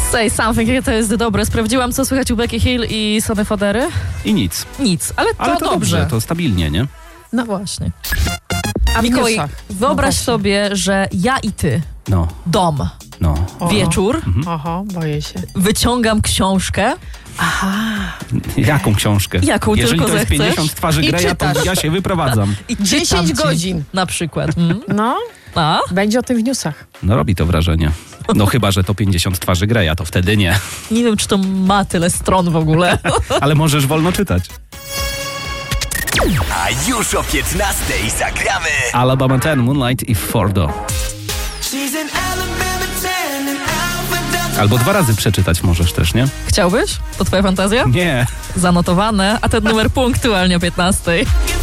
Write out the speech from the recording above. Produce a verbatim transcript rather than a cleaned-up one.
Say Something, jakie to jest dobre. Sprawdziłam, co słychać u Becky Hill i Sony Fodery. I nic. Nic, ale to, Ale to dobrze. dobrze, to stabilnie, nie? No właśnie. A Mikołaj, wyobraź no sobie, że ja i ty, no. dom, no. wieczór, mhm. Oho, boję się. Wyciągam książkę. Aha. Jaką książkę? Jaką Jeżeli tylko to jest zechcesz. pięćdziesiąt twarzy Greya, to ja się wyprowadzam. I dziesięć godzin. Na przykład. Mm. No, A? będzie o tym w newsach. No robi to wrażenie. No chyba, że to pięćdziesiąt twarzy Greya, to wtedy nie. Nie wiem, czy to ma tyle stron w ogóle. Ale możesz wolno czytać. A już o piętnastej zagramy Alabama ten, Moonlight i Fordo. Albo dwa razy przeczytać możesz też, nie? Chciałbyś? To twoja fantazja? Nie. Zanotowane, a ten numer punktualnie o piętnastej.